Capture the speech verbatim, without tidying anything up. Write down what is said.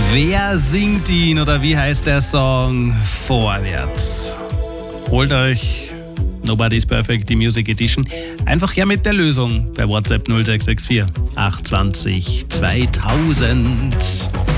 Wer singt ihn oder wie heißt der Song? Vorwärts. Holt euch Nobody's Perfect, die Music Edition. Einfach her mit der Lösung bei WhatsApp null sechs sechs vier acht zwei null zweitausend.